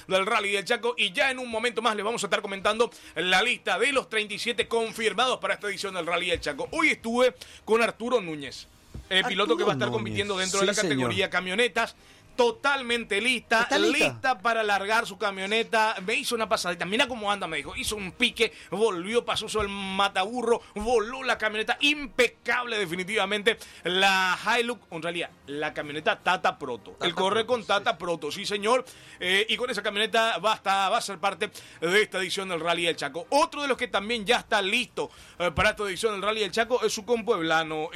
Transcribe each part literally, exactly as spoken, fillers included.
del Rally del Chaco, y ya en un momento más les vamos a estar comentando la lista de los treinta y siete confirmados para esta edición del Rally del Chaco. Hoy estuve con Arturo Núñez, el Arturo piloto que va a estar Núñez. compitiendo dentro Sí, de la categoría señor. camionetas. Totalmente lista, ¿Está lista, lista? para largar su camioneta. Me hizo una pasadita, mira cómo anda, me dijo. Hizo un pique, volvió, pasó sobre el mataburro, voló la camioneta, impecable definitivamente. La Hilux, en realidad, la camioneta Tata Proto. Tata El corre Proto, con Tata sí. Proto, sí señor. Eh, y con esa camioneta va a, estar, va a ser parte de esta edición del Rally del Chaco. Otro de los que también ya está listo eh, para esta edición del Rally del Chaco es su compueblano.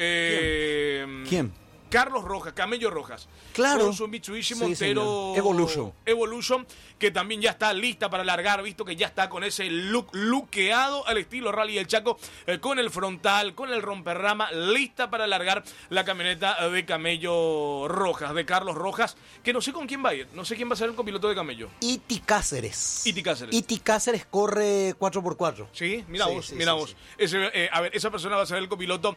Eh, ¿Quién? Carlos Rojas, Camello Rojas. Claro. Con su Mitsubishi Sí, Montero señor. Evolution. Evolution, que también ya está lista para largar, visto que ya está con ese look luqueado al estilo Rally del Chaco, eh, con el frontal, con el romperrama, lista para largar la camioneta de Camello Rojas, de Carlos Rojas, que no sé con quién va a ir, no sé quién va a ser el copiloto de Camello. Iti Cáceres. Iti Cáceres. Iti Cáceres corre cuatro por cuatro. Sí, mira Sí, vos, sí, mira sí, vos. sí. Ese, eh, a ver, esa persona va a ser el copiloto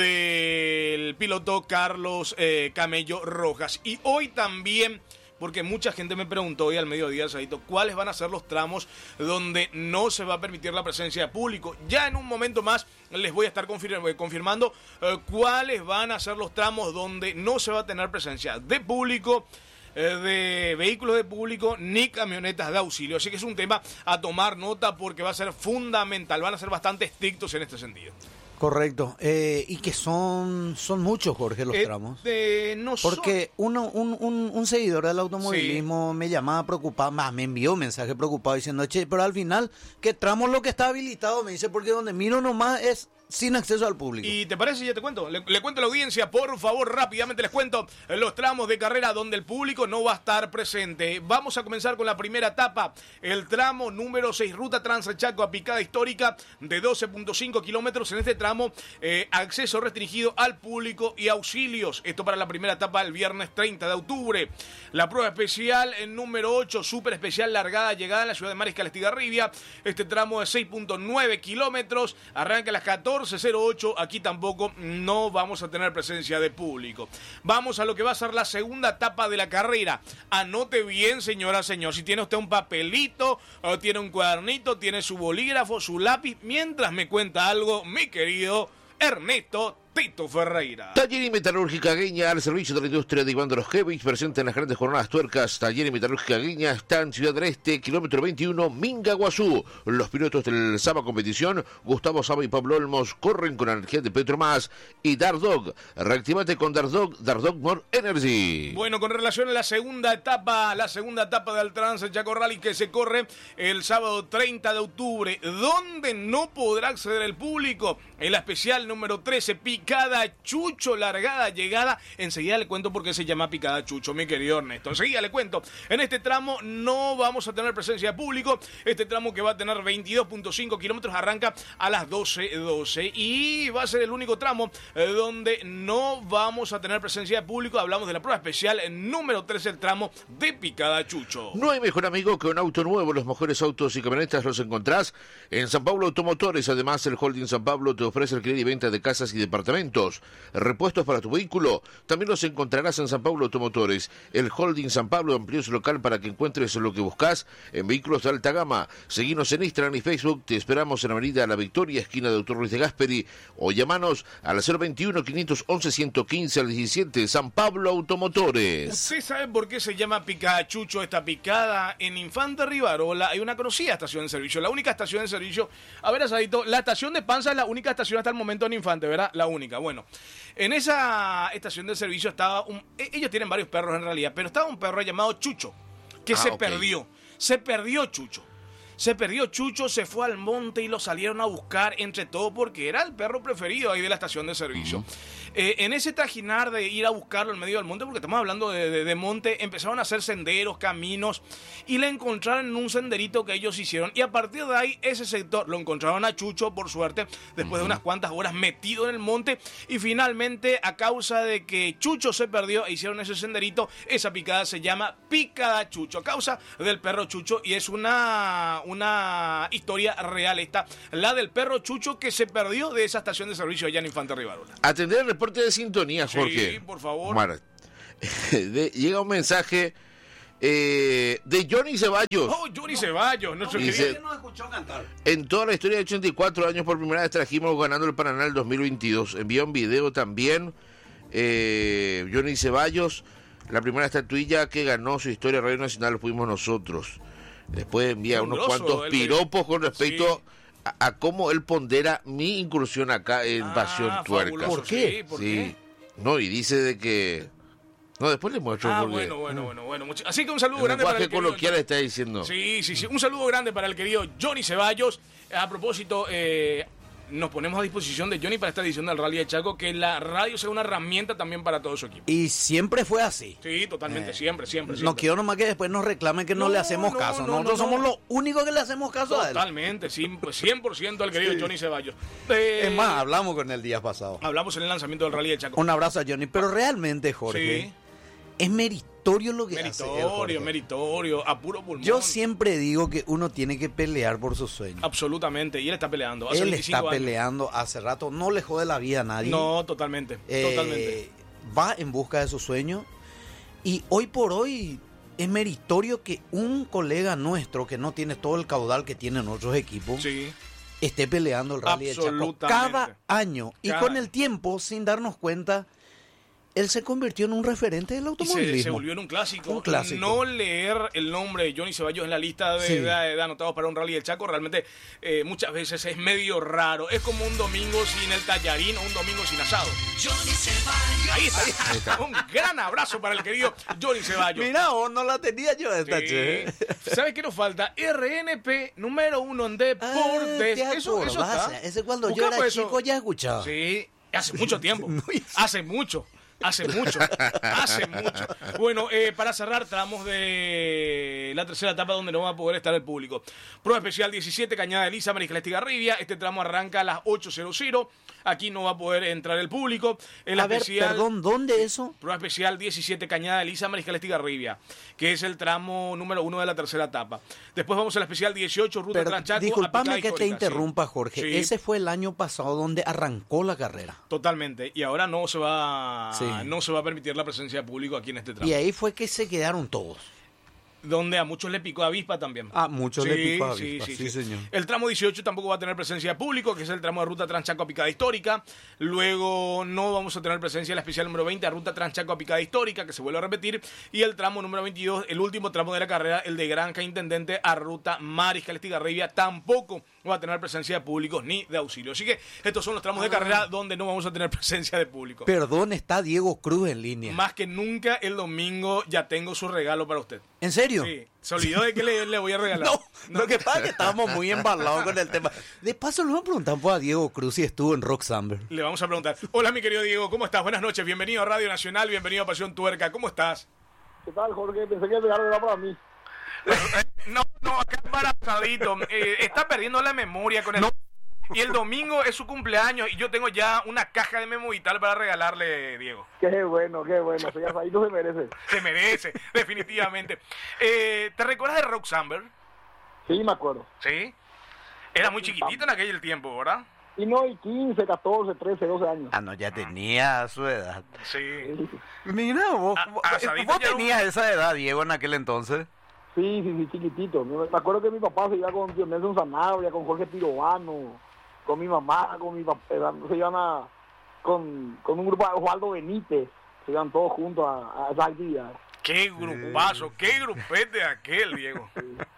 eh, del piloto Carlos eh, Camello Rojas. Y hoy también, porque mucha gente me preguntó hoy al mediodía, Sadito, cuáles van a ser los tramos donde no se va a permitir la presencia de público. Ya en un momento más les voy a estar confir- confirmando eh, cuáles van a ser los tramos donde no se va a tener presencia de público, eh, de vehículos de público, ni camionetas de auxilio. Así que es un tema a tomar nota porque va a ser fundamental. Van a ser bastante estrictos en este sentido. Correcto. Eh, y que son, son muchos, Jorge, los Eh, tramos. eh, no son- Porque uno, un, un, un seguidor del automovilismo me llamaba preocupado, más me envió un mensaje preocupado diciendo, che, pero al final, ¿qué tramo es lo que está habilitado? Me dice, porque donde miro nomás es sin acceso al público. ¿Y te parece? Ya te cuento. Le, le cuento a la audiencia, por favor, rápidamente les cuento los tramos de carrera donde el público no va a estar presente. Vamos a comenzar con la primera etapa, el tramo número seis, ruta Transchaco a Picada Histórica de doce punto cinco kilómetros. En este tramo, eh, acceso restringido al público y auxilios. Esto para la primera etapa el viernes treinta de octubre. La prueba especial, el número ocho, súper especial, largada, llegada en la ciudad de Mariscal Estigarribia. Este tramo de seis punto nueve kilómetros, arranca a las catorce cero ocho, aquí tampoco no vamos a tener presencia de público. Vamos a lo que va a ser la segunda etapa de la carrera. Anote bien, señora, señor, si tiene usted un papelito, o tiene un cuadernito, tiene su bolígrafo, su lápiz, mientras me cuenta algo, mi querido Ernesto Tito Ferreira. Taller y Metalúrgica Gueña, al servicio de la industria de Iván de los Heavy, presente en las grandes jornadas tuercas. Taller y Metalúrgica Gueña está en Ciudad del Este, kilómetro veintiuno, Minga, Guazú. Los pilotos del Saba Competición, Gustavo Saba y Pablo Olmos, corren con energía de Petromás y Dardog. Reactivate con Dardog, Dardog More Energy. Bueno, con relación a la segunda etapa, la segunda etapa del Transchaco Rally que se corre el sábado treinta de octubre, donde no podrá acceder el público, en la especial número trece, Picada Chucho, largada, llegada. Enseguida le cuento por qué se llama Picada Chucho, mi querido Ernesto. Enseguida le cuento. En este tramo no vamos a tener presencia de público. Este tramo, que va a tener veintidós punto cinco kilómetros, arranca a las doce doce. Y va a ser el único tramo eh, donde no vamos a tener presencia de público. Hablamos de la prueba especial número trece, el tramo de Picada Chucho. No hay mejor amigo que un auto nuevo. Los mejores autos y camionetas los encontrás en San Pablo Automotores. Además, el Holding San Pablo te ofrece alquiler y venta de casas y departamentos. Repuestos para tu vehículo, también los encontrarás en San Pablo Automotores. El Holding San Pablo amplió su local para que encuentres lo que buscas en vehículos de alta gama. Seguinos en Instagram y Facebook. Te esperamos en Avenida La Victoria, esquina de Doctor Ruiz de Gasperi, o llamanos al cero veintiuno, quinientos once, ciento quince al diecisiete. San Pablo Automotores. ¿Usted sabe por qué se llama Picada Chucho esta picada? En Infante Rivarola hay una conocida estación de servicio, la única estación de servicio. A ver, Asadito, la estación de Panza es la única estación hasta el momento en Infante, ¿verdad? La única. Bueno, en esa estación de servicio estaba un... Ellos tienen varios perros en realidad, pero estaba un perro llamado Chucho, que Ah, se ok. perdió. Se perdió Chucho. Se perdió Chucho, se fue al monte y lo salieron a buscar entre todo porque era el perro preferido ahí de la estación de servicio. Uh-huh. Eh, en ese trajinar de ir a buscarlo en medio del monte, porque estamos hablando de, de, de monte, empezaron a hacer senderos, caminos, y le encontraron en un senderito que ellos hicieron. Y a partir de ahí, ese sector, lo encontraron a Chucho, por suerte, después uh-huh. de unas cuantas horas metido en el monte. Y finalmente, a causa de que Chucho se perdió e hicieron ese senderito, esa picada se llama Picada Chucho, a causa del perro Chucho. Y es una... una historia real esta, la del perro Chucho que se perdió de esa estación de servicio allá en Infante Rivarola. Atender el reporte de sintonía, Jorge. Sí, por favor. Mar, de, llega un mensaje Eh, de Johnny Ceballos. Oh, Johnny Ceballos, nuestro Dice, querido. nos escuchó cantar. En toda la historia de ochenta y cuatro años, por primera vez trajimos ganando el Paraná el dos mil veintidós. Envía un video también, eh, Johnny Ceballos. La primera estatuilla que ganó su historia Radio Nacional fuimos nosotros. Después envía unos Grosso, cuantos el- piropos con respecto Sí. a, a cómo él pondera mi incursión acá en Ah, Pasión Tuerca. fabuloso, ¿Por qué? Sí, ¿por Sí. qué? No, y dice de que... No, después le muestro Ah, porque bueno, bueno, bueno, bueno. Much- Así que un saludo el grande para el lenguaje querido coloquial está diciendo. Sí, sí, sí. Un saludo grande para el querido Johnny Ceballos. A propósito, eh, nos ponemos a disposición de Johnny para esta edición del Rally de Chaco, que la radio sea una herramienta también para todo su equipo. Y siempre fue así. Sí, totalmente, siempre, siempre. No siempre. quiero nomás que después nos reclamen que no, No, le hacemos no, caso. no, Nosotros no, somos no. los únicos que le hacemos caso a él. Totalmente, cien por ciento al querido Johnny Ceballos. Eh, Es más, hablamos con él días pasado. hablamos en el lanzamiento del Rally de Chaco. Un abrazo a Johnny, pero realmente, Jorge, Sí. es meritorio lo que hace él, Meritorio, Jorge. meritorio, a puro pulmón. Yo siempre digo que uno tiene que pelear por sus sueños. Absolutamente, y él está peleando. Hace Él veinticinco está años. peleando hace rato, no le jode la vida a nadie. No, totalmente, Eh, totalmente. Va en busca de su sueño y hoy por hoy es meritorio que un colega nuestro que no tiene todo el caudal que tienen otros equipos Sí. esté peleando el Rally de Chaco Absolutamente. cada año y Cada con año. el tiempo, sin darnos cuenta, él se convirtió en un referente del Y se, automovilismo. se volvió en un clásico. Un clásico. No leer el nombre de Johnny Ceballos en la lista de, Sí. de- de anotados para un Rally del Chaco realmente eh, muchas veces es medio raro. Es como un domingo sin el tallarín o un domingo sin asado. Ahí está. Un gran abrazo para el querido Johnny Ceballos. Mira, vos no la tenía yo esta, che. Sí. ¿Sabes qué nos falta? R N P número uno en deportes. Ah, ¿te eso, eso acordás? está. Ese cuando yo Buscamos era eso. chico ya escuchaba. Sí, hace mucho tiempo. No, y- Hace mucho. Hace mucho, hace mucho. Bueno, eh, para cerrar, tramos de la tercera etapa donde no va a poder estar el público. Prueba especial diecisiete, Cañada de Lisa, Mariscal Estigarribia. Este tramo arranca a las ocho cero cero. Aquí no va a poder entrar el público. En la A ver, especial, perdón, ¿dónde eso? Prueba especial diecisiete, Cañada de Lisa, Mariscal Estigarribia, que es el tramo número uno de la tercera etapa. Después vamos a la especial dieciocho, Ruta Pero, Tranchaco. a disculpame Picada que te Histórica. interrumpa, Sí. Jorge. Sí. Ese fue el año pasado donde arrancó la carrera. Totalmente. Y ahora no se va, Sí. no se va a permitir la presencia de público aquí en este tramo. Y ahí fue que se quedaron todos. Donde a muchos le picó avispa también. Ah, muchos Sí, le picó sí, avispa, sí, sí, sí. señor. El tramo dieciocho tampoco va a tener presencia de público, que es el tramo de Ruta Transchaco a Picada Histórica. Luego no vamos a tener presencia de la especial número veinte a Ruta Transchaco a Picada Histórica, que se vuelve a repetir. Y el tramo número veintidós, el último tramo de la carrera, el de Granja Intendente a Ruta Mariscal Estigarribia, tampoco va a tener presencia de públicos ni de auxilio. Así que estos son los tramos de carrera donde no vamos a tener presencia de público. Perdón, está Diego Cruz en línea. Más que nunca el domingo ya tengo su regalo para usted. ¿En serio? Sí, se olvidó de que le, le voy a regalar. No, lo que pasa es que estábamos muy embalados con el tema. De paso, le vamos a preguntar pues, a Diego Cruz si estuvo en Rock Summer. Le vamos a preguntar. Hola, mi querido Diego, ¿cómo estás? Buenas noches, bienvenido a Radio Nacional, bienvenido a Pasión Tuerca, ¿cómo estás? ¿Qué tal, Jorge? Pensé que el regalo era para mí. No, no, acá embarazadito. Eh, está perdiendo la memoria con el... Y el domingo es su cumpleaños y yo tengo ya una caja de Memo Vital para regalarle, Diego. Qué bueno, qué bueno. Soy asadito, se merece. Se merece, definitivamente. Eh, ¿Te recuerdas de Rock Summer? Sí, me acuerdo. Sí. Era muy chiquitito en aquel tiempo, ¿verdad? Y no, y quince, catorce, trece, doce años. Ah, no, ya tenía su edad. Sí. Mira, vos, A- vos, asadito vos ya tenías esa edad, Diego, en aquel entonces. Sí, sí, sí, chiquitito. Me me acuerdo que mi papá se iba con Tío Nelson Sanabria, con Jorge Pirobano, con mi mamá, con mi papá. Se iban a, con, con un grupo de Osvaldo Benítez. Se iban todos juntos a, a esas actividades. Qué grupazo, qué grupete aquel, Diego.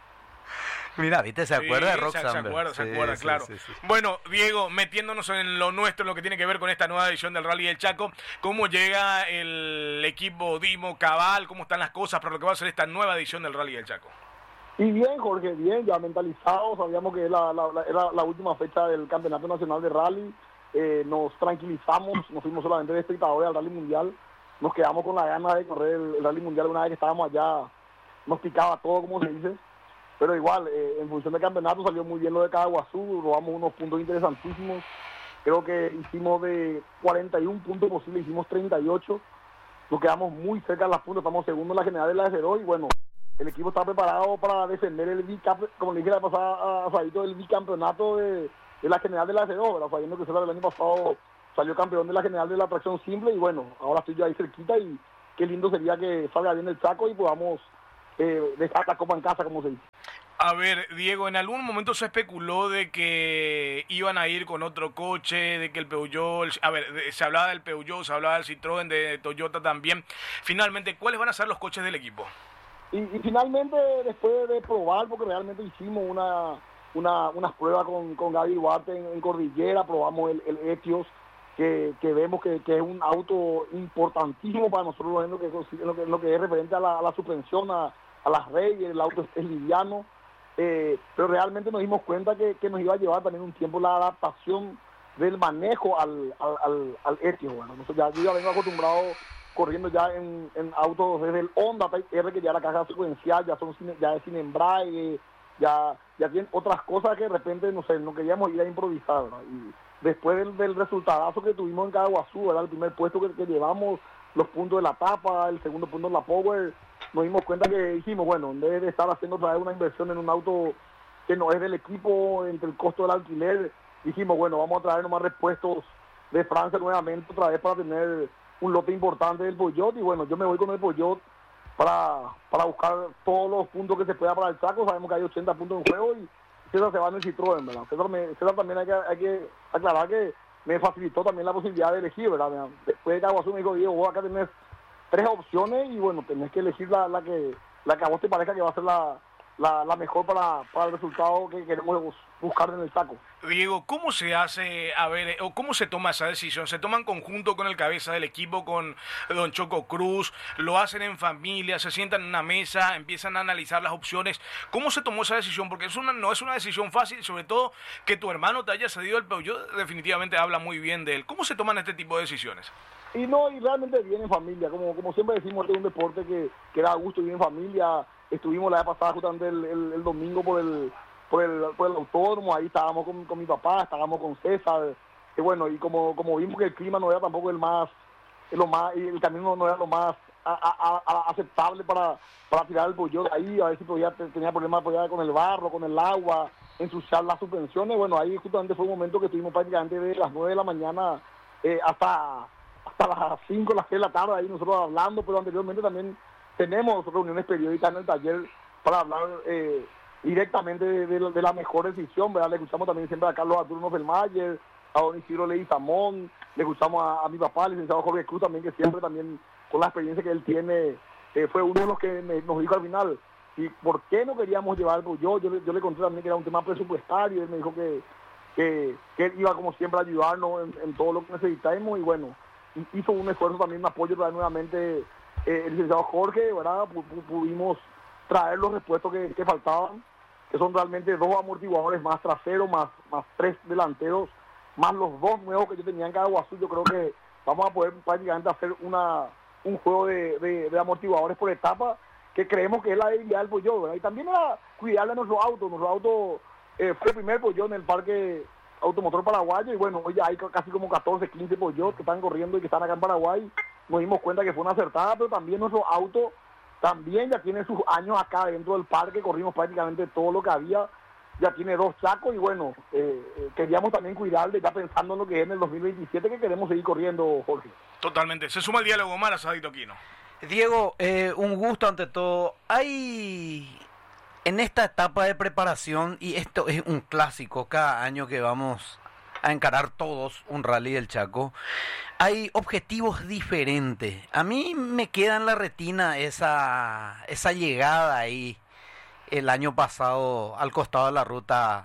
Mira, viste, se acuerda Sí, de Rock se, se Summer. acuerda, se Sí, acuerda, sí, claro. sí, sí. Bueno, Diego, metiéndonos en lo nuestro, en lo que tiene que ver con esta nueva edición del Rally del Chaco, ¿cómo llega el equipo Dimo, Cabal? ¿Cómo están las cosas para lo que va a ser esta nueva edición del Rally del Chaco? Y bien, Jorge, bien, ya mentalizados, sabíamos que era la, la- era la última fecha del Campeonato Nacional de Rally, eh, nos tranquilizamos, nos fuimos solamente de espectadores al Rally Mundial, nos quedamos con la gana de correr el, el Rally Mundial una vez que estábamos allá, nos picaba todo, como se dice, pero igual, eh, en función del campeonato salió muy bien lo de Caguazú, robamos unos puntos interesantísimos, creo que hicimos de cuarenta y un puntos posibles, hicimos treinta y ocho, nos quedamos muy cerca de las puntas, estamos segundos en la general de la Cero y bueno, el equipo está preparado para defender el bicampe, como le dije la pasada a Fabito, el bicampeonato de, de la general de la C dos, ¿verdad? Sabiendo que César el año pasado salió campeón de la general de la tracción simple y bueno, ahora estoy yo ahí cerquita y qué lindo sería que salga bien el Chaco y podamos eh, dejar la copa en casa, como se dice. A ver, Diego, en algún momento se especuló de que iban a ir con otro coche, de que el Peugeot, a ver, de, se hablaba del Peugeot, se hablaba del Citroën, de Toyota también. Finalmente, ¿cuáles van a ser los coches del equipo? Y, y finalmente, después de probar, porque realmente hicimos una, una unas pruebas con, con Gaby Duarte en, en Cordillera, probamos el, el Etios, que, que vemos que, que es un auto importantísimo para nosotros en lo que, en lo que, en lo que es referente a la, a la suspensión, a, a las reyes, el auto es, es liviano. Eh, pero realmente nos dimos cuenta que, que nos iba a llevar también un tiempo la adaptación del manejo al, al, al, al Etios. Bueno, nosotros ya, yo ya vengo acostumbrado corriendo ya en, en autos desde el Honda Type R, que ya la caja secuencial, ya son ya es sin embrague, ya, ya tienen otras cosas que de repente, no sé, no queríamos ir a improvisar, ¿no? Y después del, del resultadazo que tuvimos en Caguazú, ¿verdad? El primer puesto que, que llevamos, los puntos de la tapa, el segundo punto en la Power, nos dimos cuenta que dijimos, bueno, en vez de estar haciendo otra vez una inversión en un auto que no es del equipo, entre el costo del alquiler, dijimos, bueno, vamos a traer nomás repuestos de Francia nuevamente otra vez para tener un lote importante del Peugeot. Y bueno, yo me voy con el Peugeot para, para buscar todos los puntos que se pueda para el Chaco. Sabemos que hay ochenta puntos en juego y César se va en el Citroën, ¿verdad? César, me, César también hay que, hay que aclarar que me facilitó también la posibilidad de elegir, ¿verdad? Después de Caguazú me dijo, Diego, vos acá tenés tres opciones y bueno, tenés que elegir la, la que la que a vos te parezca que va a ser la, la, la mejor para, para el resultado que queremos buscar en el Chaco. Diego, ¿cómo se hace, a ver, o cómo se toma esa decisión? ¿Se toma en conjunto con el cabeza del equipo, con don Choco Cruz? ¿Lo hacen en familia? ¿Se sientan en una mesa? ¿Empiezan a analizar las opciones? ¿Cómo se tomó esa decisión? Porque es una, no es una decisión fácil, sobre todo que tu hermano te haya cedido el Peugeot, definitivamente habla muy bien de él. ¿Cómo se toman este tipo de decisiones? Y no, y realmente bien en familia, como como siempre decimos, este es un deporte que, que da gusto ir en familia. Estuvimos la vez pasada justamente el, el, el domingo por el, por el por el autódromo, ahí estábamos con, con mi papá, estábamos con César, y bueno, y como como vimos que el clima no era tampoco el más, lo más y el camino no era lo más a, a, a, aceptable para, para tirar el Peugeot ahí, a ver si podía, tenía problemas podía, con el barro, con el agua, ensuciar las suspensiones. Bueno, ahí justamente fue un momento que estuvimos prácticamente de las nueve de la mañana eh, hasta... hasta las cinco, las seis de la tarde, ahí nosotros hablando, pero anteriormente también tenemos reuniones periódicas en el taller para hablar eh, directamente de, de, de la mejor decisión, ¿verdad? Le escuchamos también siempre a Carlos Arturo Nofelmayer, a don Isidro Leguizamón, le escuchamos a, a mi papá, el licenciado Jorge Cruz también, que siempre también, con la experiencia que él tiene, eh, fue uno de los que me, nos dijo al final, ¿y por qué no queríamos llevar? Pues yo, yo, yo le conté también que era un tema presupuestario, y él me dijo que, que, que él iba como siempre a ayudarnos en, en todo lo que necesitamos, y bueno, hizo un esfuerzo también, un apoyo para nuevamente eh, el licenciado Jorge, ¿verdad? P pudimos traer los repuestos que, que faltaban, que son realmente dos amortiguadores más traseros, más, más tres delanteros, más los dos nuevos que yo tenía en Caguazú. Yo creo que vamos a poder prácticamente hacer una un juego de, de, de amortiguadores por etapa, que creemos que es la debilidad del Peugeot, ¿verdad? Y también era cuidarle a nuestro auto. Nuestro auto eh, fue el primer Peugeot en el parque automotor paraguayo, y bueno, hoy ya hay casi como catorce, quince Peugeot que están corriendo y que están acá en Paraguay. Nos dimos cuenta que fue una acertada, pero también nuestro auto también ya tiene sus años acá dentro del parque, corrimos prácticamente todo lo que había, ya tiene dos Chacos, y bueno, eh, eh, queríamos también cuidarle, ya pensando en lo que es en el dos mil veintisiete, que queremos seguir corriendo, Jorge. Totalmente, se suma el diálogo Omar Asadito Quino. Diego, eh, un gusto ante todo. Hay... En esta etapa de preparación, y esto es un clásico cada año que vamos a encarar todos un rally del Chaco, hay objetivos diferentes. A mí me queda en la retina esa, esa llegada ahí el año pasado al costado de la ruta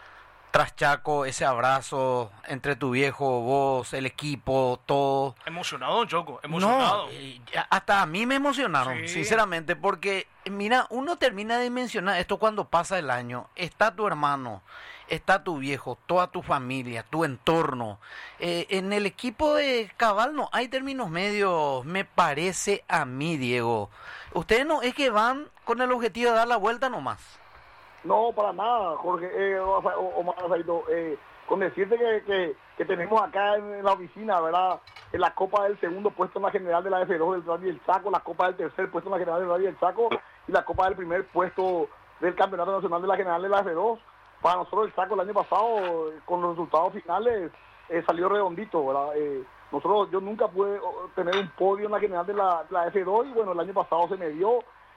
tras Chaco, ese abrazo entre tu viejo, vos, el equipo, todo. Emocionado, don Choco, emocionado. No, eh, hasta a mí me emocionaron, sí. Sinceramente, porque, mira, uno termina de mencionar esto cuando pasa el año. Está tu hermano, está tu viejo, toda tu familia, tu entorno. Eh, en el equipo de Cabal no hay términos medios, me parece a mí, Diego. Ustedes no es que van con el objetivo de dar la vuelta nomás. No, para nada, Jorge, eh, Omar Asadito, eh, con decirte que, que, que tenemos acá en la oficina, ¿verdad?, en la copa del segundo puesto en la general de la F dos del Rally del Chaco, la copa del tercer puesto en la general del Rally del Chaco y la copa del primer puesto del Campeonato Nacional de la general de la F dos. Para nosotros el Chaco el año pasado, con los resultados finales, eh, salió redondito, ¿verdad? Eh, nosotros, yo nunca pude tener un podio en la general de la, de la F dos, y bueno, el año pasado se me dio.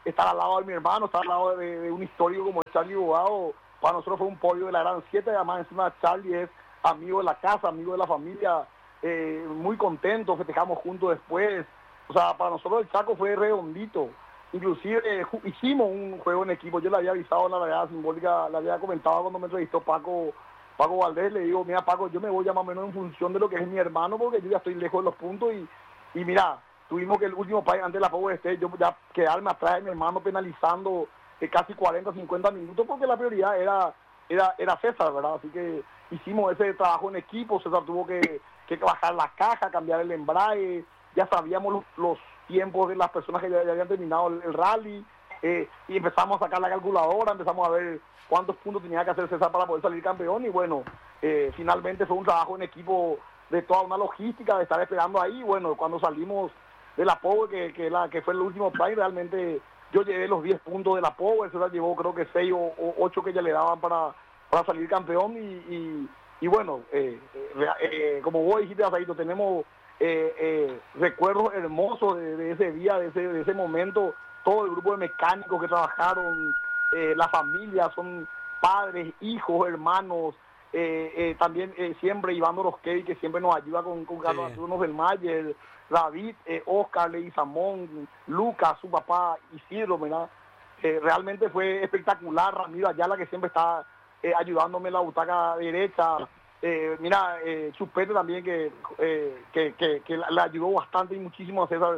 estar al lado de mi hermano, estar al lado de, de un histórico como Charlie Bogado, para nosotros fue un podio de la gran siete, además encima Charlie es amigo de la casa, amigo de la familia, eh, muy contento, festejamos juntos después, o sea, para nosotros el Chaco fue redondito, inclusive eh, hicimos un juego en equipo, yo le había avisado la verdad simbólica, le había comentado cuando me entrevistó Paco, Paco Valdés, le digo, mira Paco, yo me voy ya más o menos en función de lo que es mi hermano, porque yo ya estoy lejos de los puntos y, y mira, tuvimos que el último país antes de la Power State, yo ya quedarme atrás de mi hermano penalizando eh, casi cuarenta, cincuenta minutos, porque la prioridad era, era, era César, ¿verdad? Así que hicimos ese trabajo en equipo, César tuvo que, que bajar la caja, cambiar el embrague, ya sabíamos los, los tiempos de las personas que ya, ya habían terminado el, el rally, eh, y empezamos a sacar la calculadora, empezamos a ver cuántos puntos tenía que hacer César para poder salir campeón, y bueno, eh, finalmente fue un trabajo en equipo de toda una logística, de estar esperando ahí, bueno, cuando salimos de la Power, que, que, la, que fue el último play, realmente yo llevé los diez puntos de la Power, César llevó creo que seis o ocho que ya le daban para, para salir campeón, y, y, y bueno, eh, eh, eh, como vos dijiste, Azaito, tenemos eh, eh, recuerdos hermosos de, de ese día, de ese, de ese momento, todo el grupo de mecánicos que trabajaron, eh, la familia, son padres, hijos, hermanos, eh, eh, también eh, siempre Iván Dorosquey, que siempre nos ayuda con, con Carlos Sí. Arturo del Mayer, David, eh, Oscar, Leguizamón, Lucas, su papá Isidro, ¿verdad? Eh, realmente fue espectacular, Ramiro Ayala, que siempre está eh, ayudándome en la butaca derecha, eh, mira, eh, Chupete también, que, eh, que, que, que le ayudó bastante y muchísimo a César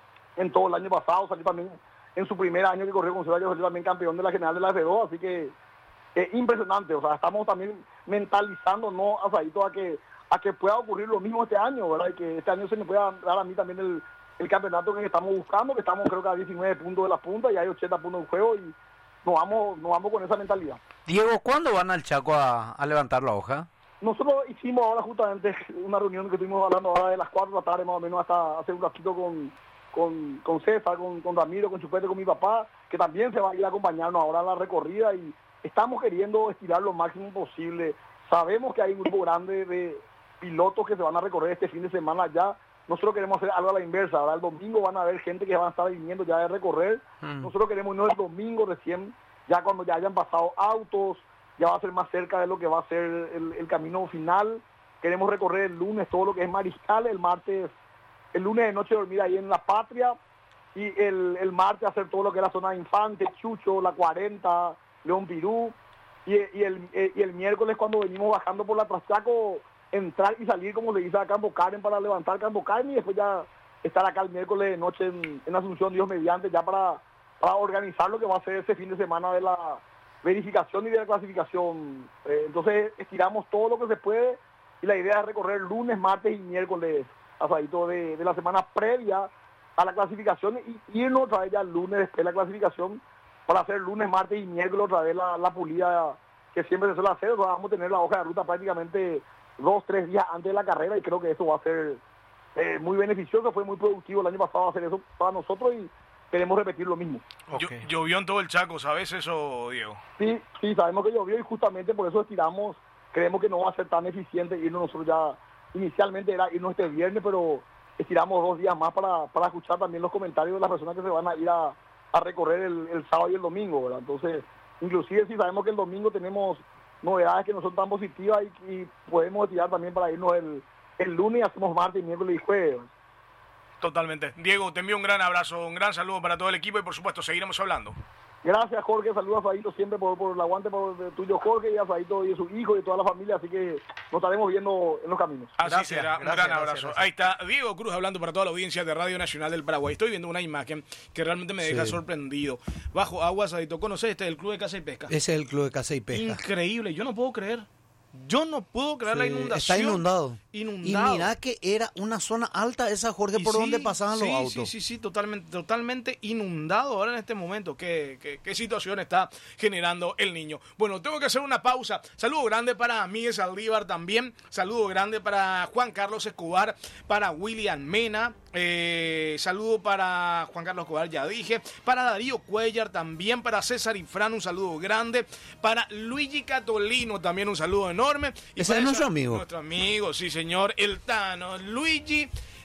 en todo el año pasado, salió también en su primer año que corrió con César, salió también campeón de la general de la F dos, así que eh, impresionante, o sea, estamos también mentalizando, ¿no, Azaito, a que a que pueda ocurrir lo mismo este año, ¿verdad? Y que este año se me pueda dar a mí también el, el campeonato que estamos buscando, que estamos creo que a diecinueve puntos de la punta y hay ochenta puntos en juego y nos vamos, nos vamos con esa mentalidad. Diego, ¿cuándo van al Chaco a, a levantar la hoja? Nosotros hicimos ahora justamente una reunión que estuvimos hablando ahora de las cuatro de la tarde más o menos hasta hace un ratito con, con, con César, con, con Ramiro, con Chupete, con mi papá, que también se va a ir a acompañarnos ahora en la recorrida y estamos queriendo estirar lo máximo posible. Sabemos que hay un grupo grande de pilotos que se van a recorrer este fin de semana ya. Nosotros queremos hacer algo a la inversa, ahora el domingo van a haber gente que van a estar viniendo ya de recorrer. Mm. Nosotros queremos irnos el domingo recién, ya cuando ya hayan pasado autos, ya va a ser más cerca de lo que va a ser el, el camino final. Queremos recorrer el lunes todo lo que es Mariscal, el martes, el lunes de noche dormir ahí en La Patria, y el, el martes hacer todo lo que es la zona de Infante, Chucho, La cuarenta, León Pirú, y, y, el, y el miércoles cuando venimos bajando por la Traschaco, entrar y salir, como le dice a Campo Karen, para levantar Campo Karen y después ya estar acá el miércoles de noche en, en Asunción, Dios mediante, ya para, para organizar lo que va a ser ese fin de semana de la verificación y de la clasificación. Eh, entonces estiramos todo lo que se puede y la idea es recorrer lunes, martes y miércoles, Azaito, de, de la semana previa a la clasificación y irnos otra vez ya el lunes después de la clasificación para hacer lunes, martes y miércoles otra vez la, la pulida que siempre se suele hacer. O sea, vamos a tener la hoja de ruta prácticamente dos, tres días antes de la carrera y creo que eso va a ser eh, muy beneficioso, fue muy productivo el año pasado hacer eso para nosotros y queremos repetir lo mismo. Okay. Llovió en todo el Chaco, ¿sabes eso, Diego? Sí, sí, sabemos que llovió y justamente por eso estiramos, creemos que no va a ser tan eficiente irnos nosotros ya, inicialmente era irnos este viernes, pero estiramos dos días más para, para escuchar también los comentarios de las personas que se van a ir a, a recorrer el, el sábado y el domingo, ¿verdad? Entonces, inclusive si sabemos que el domingo tenemos novedades que no son tan positivas y, y podemos tirar también para irnos el, el lunes y hacemos martes, miércoles y jueves. Totalmente. Diego, te envío un gran abrazo, un gran saludo para todo el equipo y por supuesto seguiremos hablando. Gracias, Jorge, saludos a Faito siempre por, por el aguante por el tuyo, Jorge, y a Faito y a su hijo y toda la familia, así que nos estaremos viendo en los caminos. Así gracias, será, un gracias, gran abrazo. gracias, gracias. Ahí está Diego Cruz hablando para toda la audiencia de Radio Nacional del Paraguay. Estoy viendo una imagen que realmente me deja sí. sorprendido. Bajo agua, Sadito, ¿conoces este del Club de Caza y Pesca? Ese es el Club de Caza y Pesca. Increíble, yo no puedo creer. Yo no puedo creer sí, la inundación. Está inundado. Inundado. Y mirá que era una zona alta esa, Jorge, y por sí, donde pasaban sí, los autos. Sí, sí, sí, totalmente, totalmente inundado ahora en este momento. ¿Qué, qué, qué situación está generando el niño? Bueno, tengo que hacer una pausa. Saludo grande para Miguel Saldívar también. Saludo grande para Juan Carlos Escobar, para William Mena. Eh, saludo para Juan Carlos Escobar, ya dije. Para Darío Cuellar también. Para César Infran, un saludo grande. Para Luigi Catolino también un saludo enorme. Y ese es nuestro amigo. Nuestro amigo, sí señor, el Tano. Luigi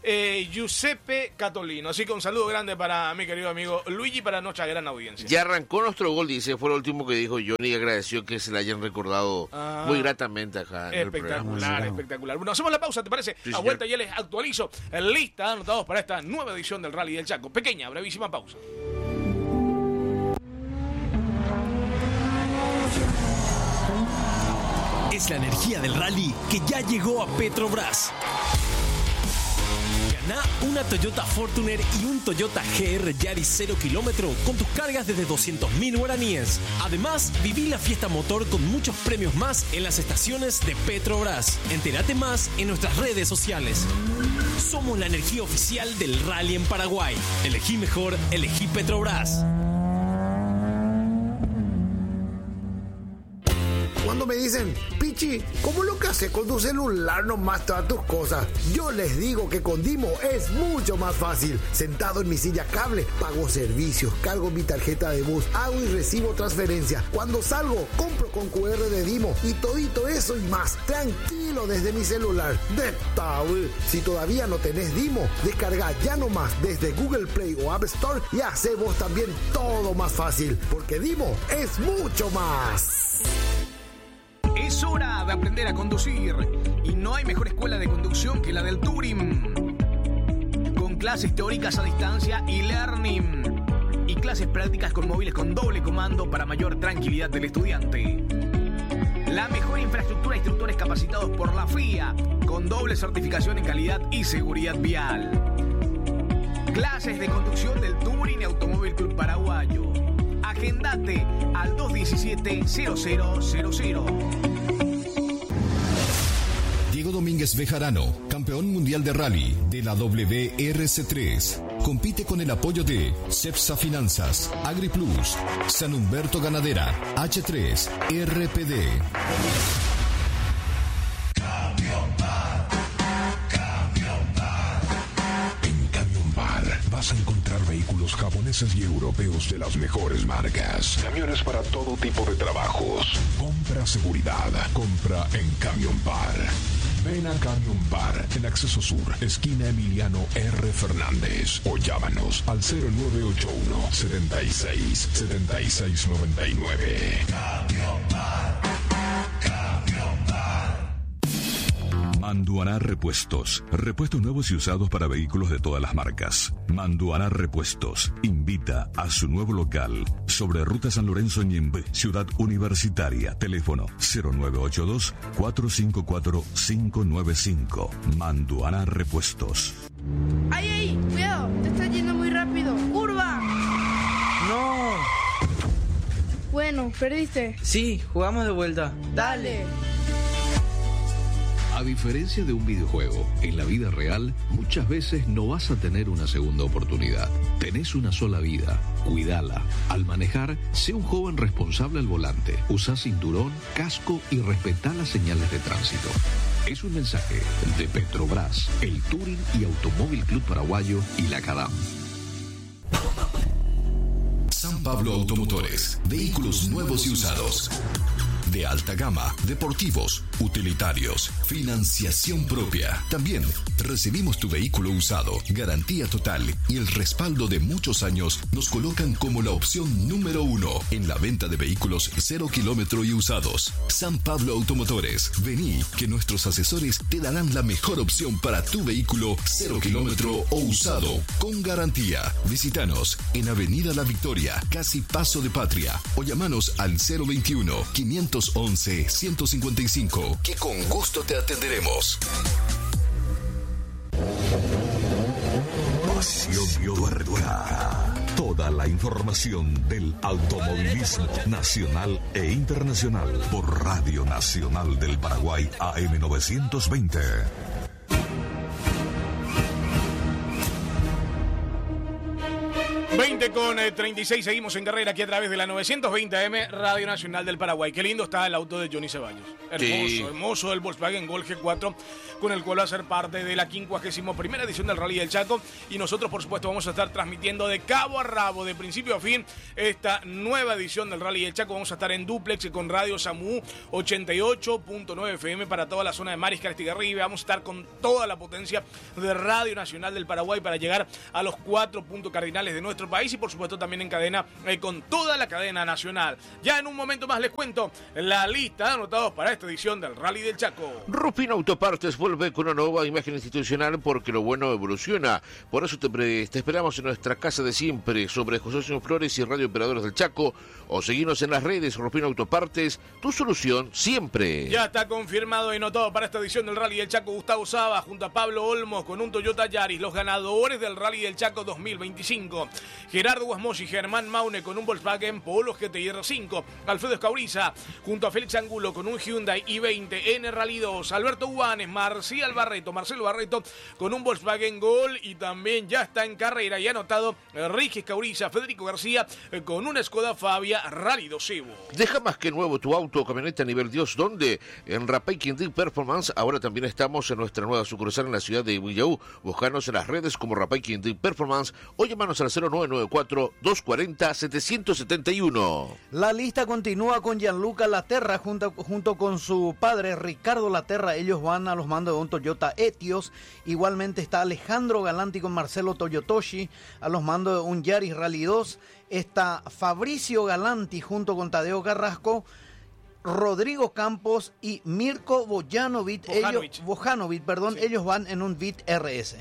eh, Giuseppe Catolino. Así que un saludo grande para mi querido amigo Luigi, para nuestra gran audiencia. Ya arrancó nuestro gol, dice, fue lo último que dijo Johnny, agradeció que se le hayan recordado ah, muy gratamente acá en espectacular, el programa. Espectacular. Bueno, hacemos la pausa, ¿te parece? Sí, a vuelta ya les actualizo lista anotados para esta nueva edición del Rally del Chaco. Pequeña, brevísima pausa. Es la energía del rally que ya llegó a Petrobras. Gana una Toyota Fortuner y un Toyota G R Yaris cero kilómetro con tus cargas desde doscientos mil guaraníes. Además, viví la fiesta motor con muchos premios más en las estaciones de Petrobras. Entérate más en nuestras redes sociales. Somos la energía oficial del rally en Paraguay. Elegí mejor, elegí Petrobras. Cuando me dicen, Pichi, ¿cómo lo que haces con tu celular nomás todas tus cosas? Yo les digo que con Dimo es mucho más fácil. Sentado en mi silla cable, pago servicios, cargo mi tarjeta de bus, hago y recibo transferencia. Cuando salgo, compro con cu erre de Dimo y todito eso y más. Tranquilo desde mi celular. De Taul. Si todavía no tenés Dimo, descarga ya nomás desde Google Play o App Store y hace vos también todo más fácil. Porque Dimo es mucho más. Es hora de aprender a conducir y no hay mejor escuela de conducción que la del Turing. Con clases teóricas a distancia y learning y clases prácticas con móviles con doble comando para mayor tranquilidad del estudiante. La mejor infraestructura de instructores capacitados por la F I A con doble certificación en calidad y seguridad vial. Clases de conducción del Turing Automóvil Club Paraguayo. Agendate al dos diecisiete cero cero cero cero. Diego Domínguez Bejarano, campeón mundial de rally de la W R C tres. Compite con el apoyo de Cepsa Finanzas, AgriPlus, San Humberto Ganadera, H tres, R P D. Vas a encontrar vehículos japoneses y europeos de las mejores marcas. Camiones para todo tipo de trabajos. Compra seguridad. Compra en Camion Bar. Ven a Camion Bar en Acceso Sur, esquina Emiliano R. Fernández. O llámanos al cero nueve ocho uno, setenta y seis, setenta y seis noventa y nueve. Camion Bar. Camion Bar. Manduaná Repuestos. Repuestos nuevos y usados para vehículos de todas las marcas. Manduaná Repuestos invita a su nuevo local sobre Ruta San Lorenzo Ñembe, Ciudad Universitaria. Teléfono cero nueve ocho dos, cuatro cinco cuatro, cinco nueve cinco. Manduaná Repuestos. ¡Ay, ay! ¡Cuidado! Te estás yendo muy rápido. ¡Curva! ¡No! Bueno, perdiste. Sí, jugamos de vuelta. Dale. A diferencia de un videojuego, en la vida real muchas veces no vas a tener una segunda oportunidad. Tenés una sola vida, cuídala. Al manejar, sé un joven responsable al volante. Usa cinturón, casco y respetá las señales de tránsito. Es un mensaje de Petrobras, el Turing y Automóvil Club Paraguayo y la CADAM. San Pablo Automotores, vehículos nuevos y usados. De alta gama, deportivos, utilitarios, financiación propia. También recibimos tu vehículo usado, garantía total y el respaldo de muchos años nos colocan como la opción número uno en la venta de vehículos cero kilómetro y usados. San Pablo Automotores, vení que nuestros asesores te darán la mejor opción para tu vehículo cero kilómetro o usado con garantía. Visítanos en Avenida La Victoria, casi Paso de Patria, o llamanos al cero veintiuno, quinientos once, ciento cincuenta y cinco, que con gusto te atenderemos. Pasión Tuerca. Toda la información del automovilismo nacional e internacional por Radio Nacional del Paraguay A M novecientos veinte. veinte siete con treinta y seis, seguimos en carrera aquí a través de la novecientos veinte A M Radio Nacional del Paraguay. Qué lindo está el auto de Johnny Ceballos. Hermoso, sí. hermoso el Volkswagen Gol G cuatro, con el cual va a ser parte de la quincuagésima primera edición del Rally del Chaco. Y nosotros, por supuesto, vamos a estar transmitiendo de cabo a rabo, de principio a fin, esta nueva edición del Rally del Chaco. Vamos a estar en duplex con Radio Samu ochenta y ocho punto nueve F M para toda la zona de Mariscal, Estigarribia. Vamos a estar con toda la potencia de Radio Nacional del Paraguay para llegar a los cuatro puntos cardinales de nuestro país y por supuesto también en cadena eh, con toda la cadena nacional. Ya en un momento más les cuento la lista de anotados para esta edición del Rally del Chaco. Rufino Autopartes vuelve con una nueva imagen institucional porque lo bueno evoluciona. Por eso te, pre- te esperamos en nuestra casa de siempre sobre José Señor Flores y Radio Operadores del Chaco, o seguirnos en las redes. Rufino Autopartes, tu solución siempre. Ya está confirmado y anotado para esta edición del Rally del Chaco Gustavo Saba junto a Pablo Olmos con un Toyota Yaris, los ganadores del Rally del Chaco dos mil veinticinco. Gerardo Guasmos y Germán Maune con un Volkswagen Polo G T I R cinco. Alfredo Escauriza junto a Félix Angulo con un Hyundai i veinte N Rally dos. Alberto Guanes, Marcial Barreto, Marcelo Barreto con un Volkswagen Gol, y también ya está en carrera y anotado Ricky Escauriza, Federico García con una Skoda Fabia Rally dos Evo. Deja más que nuevo tu auto o camioneta a nivel Dios, ¿dónde? En Rapay Quindín Performance. Ahora también estamos en nuestra nueva sucursal en la ciudad de Villaú. Búscanos en las redes como Rapay Quindín Performance o llámanos al cero nueve nueve cuatro, dos cuatro cero, siete siete uno. La lista continúa con Gianluca Laterra junto, junto con su padre Ricardo Laterra. Ellos van a los mandos de un Toyota Etios. Igualmente está Alejandro Galanti con Marcelo Toyotoshi a los mandos de un Yaris Rally dos. Está Fabricio Galanti junto con Tadeo Carrasco, Rodrigo Campos y Mirko Bojanovic. Ellos, Bojanovic, perdón, sí. Ellos van en un V I T R S.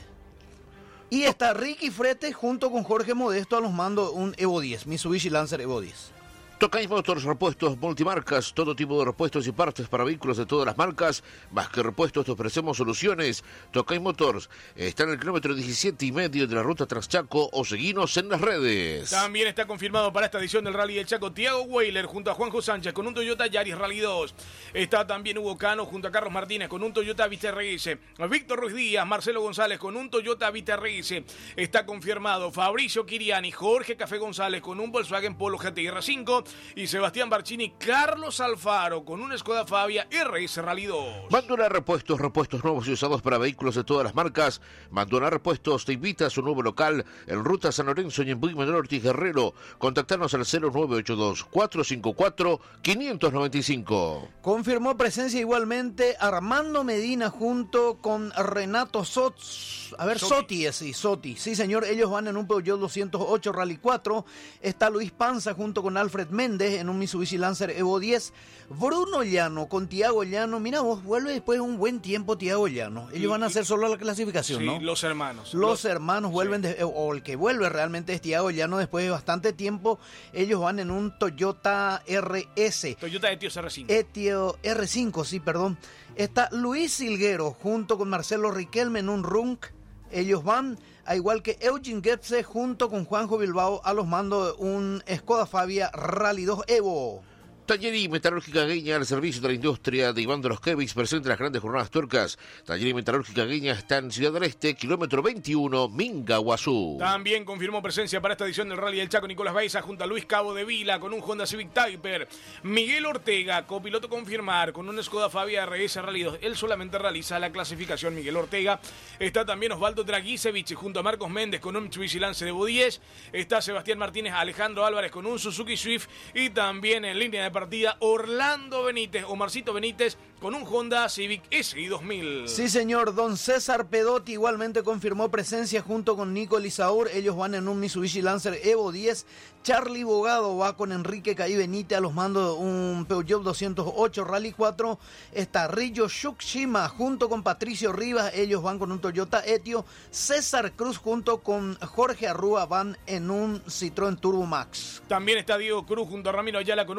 Y está Ricky Frete junto con Jorge Modesto a los mandos un Evo diez, Mitsubishi Lancer Evo diez. Tokai Motors, repuestos multimarcas, todo tipo de repuestos y partes para vehículos de todas las marcas. Más que repuestos, te ofrecemos soluciones. Tokai Motors está en el kilómetro diecisiete y medio de la ruta Transchaco, o seguinos en las redes. También está confirmado para esta edición del Rally del Chaco Thiago Weiler junto a Juanjo Sánchez con un Toyota Yaris Rally dos. Está también Hugo Cano junto a Carlos Martínez con un Toyota Vita R S. Víctor Ruiz Díaz, Marcelo González con un Toyota Vita R S. Está confirmado Fabricio Kiriani, Jorge Café González con un Volkswagen Polo G T I R cinco. Y Sebastián Barcini, Carlos Alfaro con una Skoda Fabia R S Rally dos. Mandona Repuestos, repuestos nuevos y usados para vehículos de todas las marcas. Mandona Repuestos te invita a su nuevo local en Ruta San Lorenzo y en Puy Menor Ortiz Guerrero. Contactarnos al cero nueve ocho dos, cuatro cinco cuatro, cinco nueve cinco. Confirmó presencia igualmente Armando Medina junto con Renato Sots. A ver, Soti, sí, Soti. Sí, señor, ellos van en un Peugeot doscientos ocho Rally cuatro. Está Luis Panza junto con Alfred Méndez en un Mitsubishi Lancer Evo diez. Bruno Llano con Tiago Llano. Mira vos, vuelve después de un buen tiempo Tiago Llano. Ellos y, van a hacer solo la clasificación, sí, ¿no? los hermanos. Los, los hermanos vuelven, sí. de, o el que vuelve realmente es Tiago Llano después de bastante tiempo. Ellos van en un Toyota R S. Toyota Etios R cinco. Etio R cinco, sí, perdón. Está Luis Silguero junto con Marcelo Riquelme en un Runk. Ellos van, a igual que Eugene Goetze, junto con Juanjo Bilbao a los mandos de un Skoda Fabia Rally dos Evo. Taller y Metalúrgica Gueña al servicio de la industria de Iván de los Kevics presente las grandes jornadas tuercas. Taller y Metalúrgica Gueña está en Ciudad del Este, kilómetro veintiuno, Minga, Guazú. También confirmó presencia para esta edición del Rally del Chaco Nicolás Baiza junto a Luis Cabo de Vila con un Honda Civic Typer. Miguel Ortega, copiloto confirmar con un Skoda Fabia R S Rally dos. Él solamente realiza la clasificación, Miguel Ortega. Está también Osvaldo Dragisevich junto a Marcos Méndez con un Mitsubishi Lancer Evo diez. Está Sebastián Martínez, Alejandro Álvarez con un Suzuki Swift. Y también en línea de partida Orlando Benítez, Omarcito Benítez con un Honda Civic S I dos mil. Sí, señor. Don César Pedotti igualmente confirmó presencia junto con Nico Lizaur. Ellos van en un Mitsubishi Lancer Evo diez. Charlie Bogado va con Enrique Caí Benítez a los mandos de un Peugeot doscientos ocho Rally cuatro. Está Rillo Shushima junto con Patricio Rivas. Ellos van con un Toyota Etio. César Cruz junto con Jorge Arrúa van en un Citroën Turbo Max. También está Diego Cruz junto a Ramiro Ayala con un Peugeot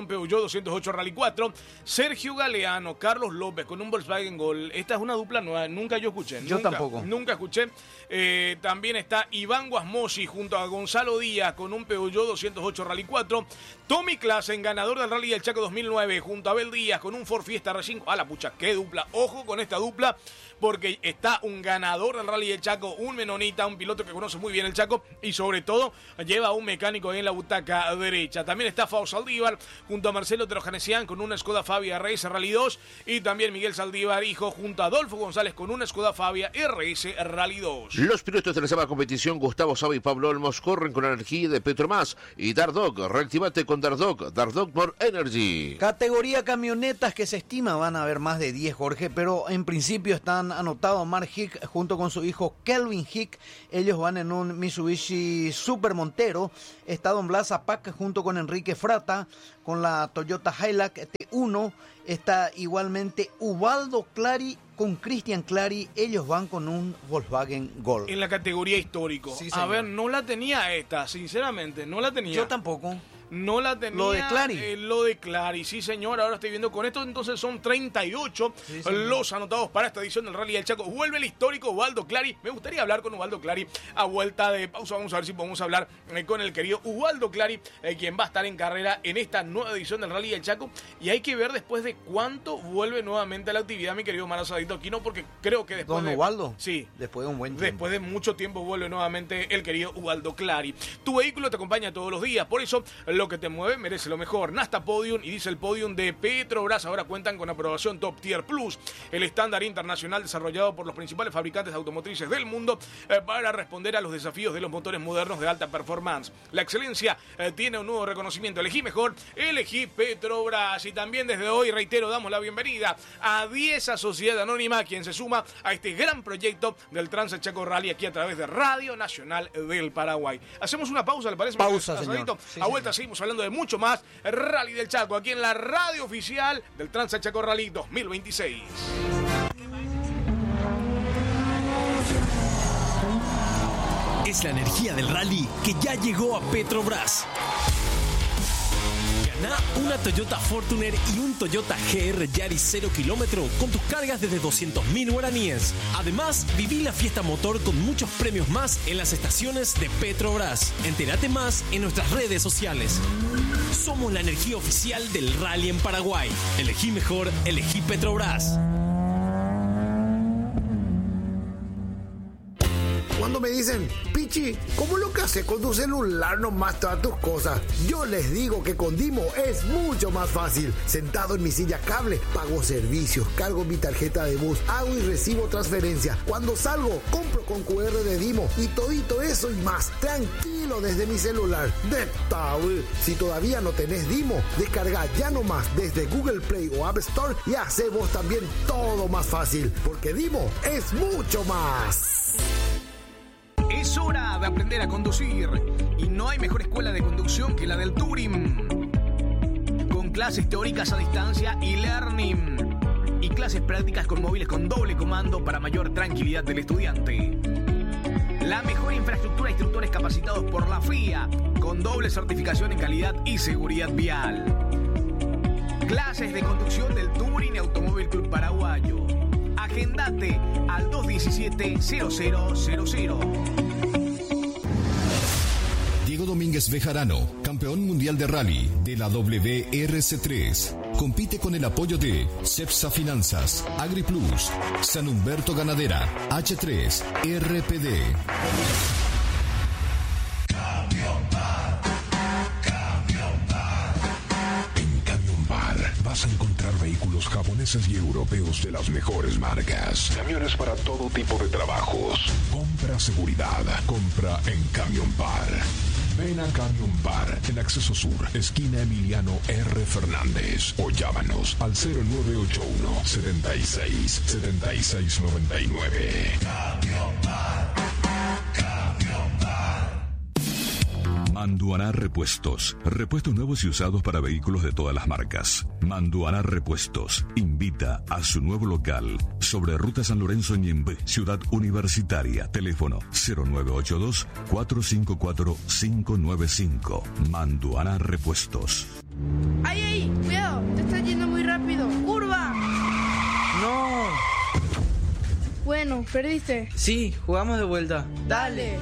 doscientos ocho Rally cuatro, Sergio Galeano, Carlos López con un Volkswagen Gol. Esta es una dupla nueva, nunca yo escuché. Yo nunca, tampoco. Nunca escuché. Eh, también está Iván Guasmosi junto a Gonzalo Díaz con un Peugeot doscientos ocho Rally cuatro, Tommy Klassen, ganador del Rally del Chaco dos mil nueve, junto a Abel Díaz con un Ford Fiesta R cinco. A la pucha, qué dupla. Ojo con esta dupla, porque está un ganador del Rally del Chaco, un menonita, un piloto que conoce muy bien el Chaco y sobre todo lleva a un mecánico en la butaca derecha. También está Fausto Saldívar junto a Marcelo Terojanesian con una Skoda Fabia R S Rally dos y también Miguel Saldívar, hijo, junto a Adolfo González con una Skoda Fabia R S Rally dos. Los pilotos de la sábado competición Gustavo Saba y Pablo Olmos corren con la energía de Petromás y Dardog. Reactivate con Dardog, Dardog More Energy. Categoría camionetas que se estima van a haber más de diez, Jorge, pero en principio están anotados Mark Hick junto con su hijo Kelvin Hick. Ellos van en un Mitsubishi Super Montero. Está Don Blas Apac junto con Enrique Frata con la Toyota Hilux T uno. Está igualmente Ubaldo Clary con Cristian Clary. Ellos van con un Volkswagen Gol. En la categoría histórico. Sí, a ver, no la tenía esta, sinceramente, no la tenía. Yo tampoco. No la tenía. Lo de Clary. Eh, lo de Clary, sí señor, ahora estoy viendo con esto, entonces son treinta y ocho sí, los anotados para esta edición del Rally del Chaco. Vuelve el histórico Ubaldo Clary. Me gustaría hablar con Ubaldo Clary a vuelta de pausa. Vamos a ver si podemos hablar eh, con el querido Ubaldo Clary, eh, quien va a estar en carrera en esta nueva edición del Rally del Chaco. Y hay que ver después de cuánto vuelve nuevamente a la actividad, mi querido Marazadito Aquino, porque creo que después ¿Don de... Ubaldo? Sí. Después de un buen tiempo. Después de mucho tiempo vuelve nuevamente el querido Ubaldo Clary. Tu vehículo te acompaña todos los días, por eso lo que te mueve merece lo mejor. Nasta Podium y Diesel Podium de Petrobras ahora cuentan con aprobación Top Tier Plus, el estándar internacional desarrollado por los principales fabricantes automotrices del mundo eh, para responder a los desafíos de los motores modernos de alta performance. La excelencia eh, tiene un nuevo reconocimiento. Elegí mejor, elegí Petrobras. Y también desde hoy, reitero, damos la bienvenida a Diesa Sociedad Anónima, quien se suma a este gran proyecto del Trans Chaco Rally aquí a través de Radio Nacional del Paraguay. Hacemos una pausa, ¿le parece? Pausa, señor. Sí, a vuelta señor. Seguimos hablando de mucho más Rally del Chaco, aquí en la radio oficial del Trans Chaco Rally dos mil veintiséis. Es la energía del rally que ya llegó a Petrobras. Gana una Toyota Fortuner y un Toyota G R Yaris cero kilómetro con tus cargas desde doscientos mil guaraníes. Además, viví la fiesta motor con muchos premios más en las estaciones de Petrobras. Entérate más en nuestras redes sociales. Somos la energía oficial del rally en Paraguay. Elegí mejor, elegí Petrobras. Cuando me dicen, Pichi, ¿cómo lo que haces con tu celular nomás todas tus cosas? Yo les digo que con Dimo es mucho más fácil. Sentado en mi silla cable, pago servicios, cargo mi tarjeta de bus, hago y recibo transferencia. Cuando salgo, compro con cu erre de Dimo y todito eso y más. Tranquilo desde mi celular. De tabú. Si todavía no tenés Dimo, descarga ya nomás desde Google Play o App Store y hace vos también todo más fácil. Porque Dimo es mucho más. Es hora de aprender a conducir y no hay mejor escuela de conducción que la del Turing. Con clases teóricas a distancia y learning y clases prácticas con móviles con doble comando para mayor tranquilidad del estudiante. La mejor infraestructura, instructores capacitados por la F I A con doble certificación en calidad y seguridad vial. Clases de conducción del Turing Automóvil Club Paraguayo. Agendate al dos diecisiete cero cero cero cero. Diego Domínguez Bejarano, campeón mundial de rally de la W R C tres. Compite con el apoyo de Cepsa Finanzas, AgriPlus, San Humberto Ganadera, H tres, R P D. Vas a encontrar vehículos japoneses y europeos de las mejores marcas. Camiones para todo tipo de trabajos. Compra seguridad. Compra en Camion Bar. Ven a Camion Bar, en Acceso Sur, esquina Emiliano R. Fernández. O llámanos al cero nueve ocho uno, setenta y seis, setenta y seis noventa y nueve. Camion Bar. Camion Bar. Manduaná Repuestos. Repuestos nuevos y usados para vehículos de todas las marcas. Manduaná Repuestos invita a su nuevo local sobre Ruta San Lorenzo Ñembe, Ciudad Universitaria. Teléfono cero nueve ocho dos, cuatro cinco cuatro, cinco nueve cinco. Manduaná Repuestos. ¡Ay, ay! ¡Cuidado! Te estás yendo muy rápido. ¡Curva! No. Bueno, perdiste. Sí, jugamos de vuelta. Dale.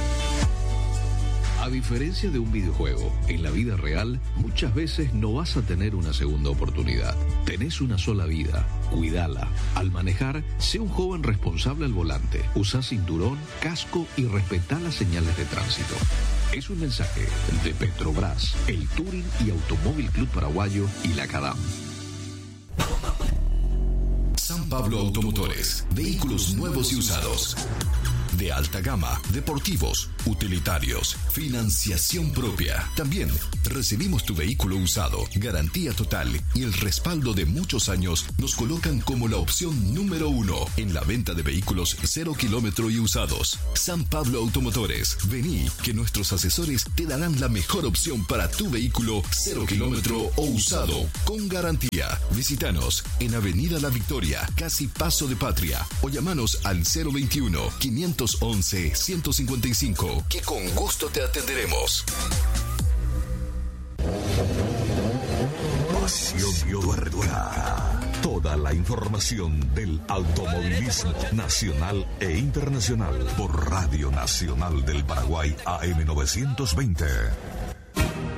A diferencia de un videojuego, en la vida real muchas veces no vas a tener una segunda oportunidad. Tenés una sola vida, cuídala. Al manejar, sé un joven responsable al volante. Usa cinturón, casco y respetá las señales de tránsito. Es un mensaje de Petrobras, el Touring y Automóvil Club Paraguayo y la CADAM. San Pablo Automotores, vehículos nuevos y usados. De alta gama, deportivos, utilitarios, financiación propia. También recibimos tu vehículo usado, garantía total y el respaldo de muchos años nos colocan como la opción número uno en la venta de vehículos cero kilómetro y usados. San Pablo Automotores, vení que nuestros asesores te darán la mejor opción para tu vehículo cero kilómetro o usado con garantía. Visítanos en Avenida La Victoria, casi Paso de Patria, o llamanos al cero veintiuno, quinientos once, ciento cincuenta y cinco, que con gusto te atenderemos. Pasión Tuerca. Toda la información del automovilismo nacional e internacional por Radio Nacional del Paraguay A M novecientos veinte.